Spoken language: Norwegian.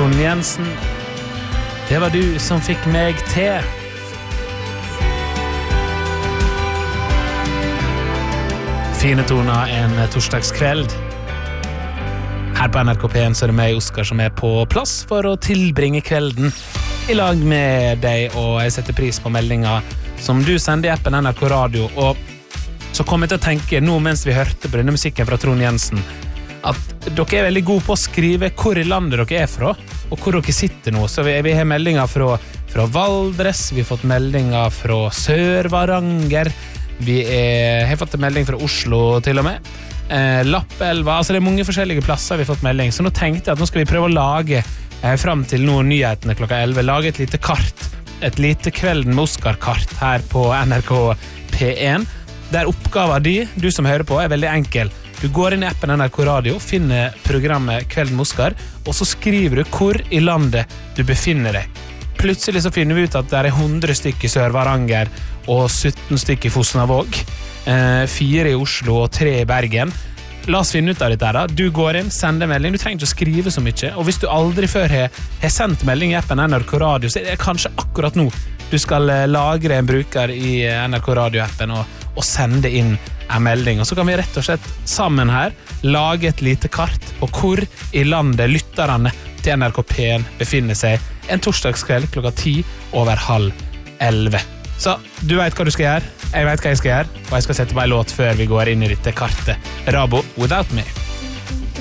Trond Jensen. Det var du som fikk meg til. Fine toner en torsdagskveld. Her på NRK P1 så er det meg, Oskar, som er på plass for å tilbringe kvelden i lag med deg, og jeg setter pris på meldinger som du sender i appen NRK Radio. Og så kom jeg til å tenke, nå mens vi hørte på denne musikken fra Trond Jensen, at dere er veldig gode på å skrive hvor i landet dere er fra, og hvor dere sitter nå. Så vi har meldinger fra Valdres, vi har fått meldinger fra Sør-Varanger, vi har fått en melding fra Oslo til og med, Lappelva, altså det er mange forskjellige plasser vi har fått melding. Så nå tenkte jeg at nå skal vi prøve å lage frem til noen nyhetene klokka 11, lage et lite kart, et lite Kvelden med Oskar-kart her på NRK P1, der oppgaven du som hører på, er veldig enkel. Du går inn i appen NRK Radio, finner programmet Kvelden med Oskar, og så skriver du hvor i landet du befinner deg. Plutselig så finner vi ut at det er 100 stykker i Sør-Varanger og 17 stykker i Fosnavåg, 4 i Oslo og 3 i Bergen. La oss finne ut av dette her da. Du går inn, sender melding, du trenger ikke å skrive så mye, og hvis du aldri før har sendt melding i appen NRK Radio, så er det kanskje akkurat nå du skal lagre en bruker i NRK Radio-appen og sende inn en melding, og så kan vi rett og slett sammen her lage et lite kart på hvor i landet lytterne til NRK P1 befinner seg en torsdagskveld klokka 10:30. Så du vet hva du skal gjøre, jeg vet hva jeg skal gjøre, og jeg skal sette på en låt før vi går inn i dette kartet. Rabo, Without Me.